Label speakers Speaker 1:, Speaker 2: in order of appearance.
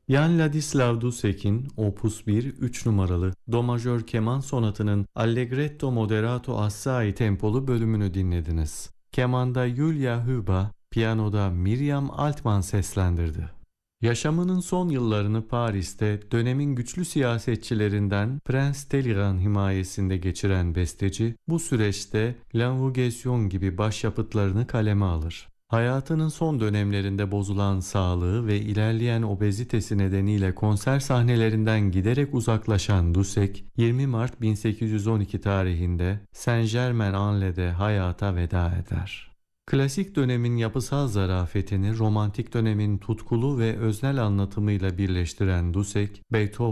Speaker 1: Jan Ladislav Dusek'in Opus 1 3 numaralı Do majör keman sonatının Allegretto moderato assai tempolu bölümünü dinlediniz. Kemanda Yulia Huba, piyanoda Miriam Altman seslendirdi. Yaşamının son yıllarını Paris'te dönemin güçlü siyasetçilerinden Prens Talleyrand himayesinde geçiren besteci, bu süreçte L'Invocation gibi başyapıtlarını kaleme alır. Hayatının son dönemlerinde bozulan sağlığı ve ilerleyen obezitesi nedeniyle konser sahnelerinden giderek uzaklaşan Dussek, 20 Mart 1812 tarihinde Saint-Germain-en-Laye'de hayata veda eder. Klasik dönemin yapısal zarafetini romantik dönemin tutkulu ve öznel anlatımıyla birleştiren Dussek, Beethoven